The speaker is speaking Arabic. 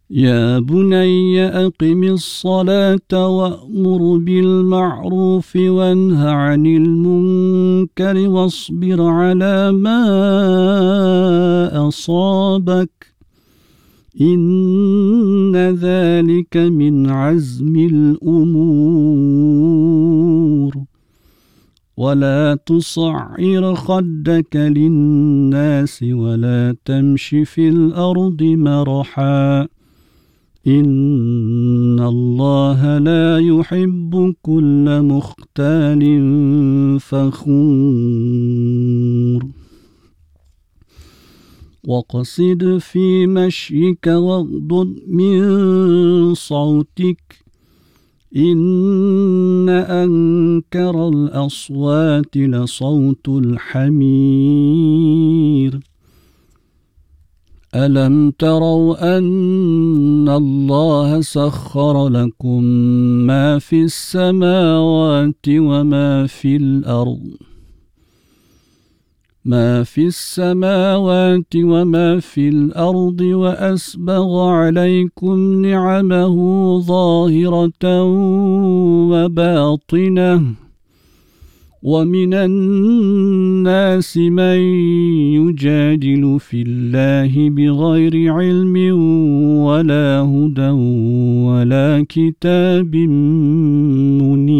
يا بني أقم الصلاة وأمر بالمعروف وانه عن المنكر واصبر على ما أصابك إن ذلك من عزم الأمور ولا تصعر خدك للناس ولا تمش في الأرض مرحا إن الله لا يحب كل مختال فخور وقصد في مشيك واغضض من صوتك إن أنكر الأصوات لصوت الحمير ألم تروا أن الله سخر لكم ما في السماوات وما في الأرض وأسبغ عليكم نعمه ظاهرة وباطنة ومن الناس من يجادل في الله بغير علم ولا هدى ولا كتاب منير